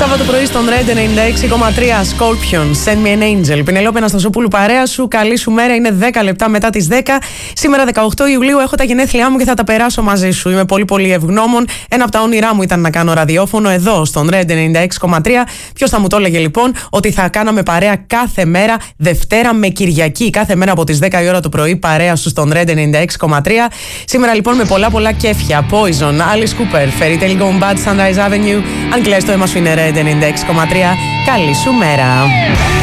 Σάββατο πρωί στον Red 96,3 Scorpion, Send Me an Angel. Πινελόπη Αναστασοπούλου, παρέα σου. Καλή σου μέρα, είναι 10 λεπτά μετά τις 10. Σήμερα 18 Ιουλίου έχω τα γενέθλιά μου και θα τα περάσω μαζί σου. Είμαι πολύ ευγνώμων. Ένα από τα όνειρά μου ήταν να κάνω ραδιόφωνο εδώ στον Red 96,3. Ποιος θα μου το έλεγε λοιπόν ότι θα κάναμε παρέα κάθε μέρα, Δευτέρα με Κυριακή, κάθε μέρα από τις 10 η ώρα το πρωί, παρέα σου στον Red 96,3. Σήμερα λοιπόν με πολλά κέφια. Poison, Alice Cooper, Fairy Tale Gone Bad, Sunrise Avenue. Αν κλαις το αίμα σου είναι Red 96,3. Καλή σου μέρα.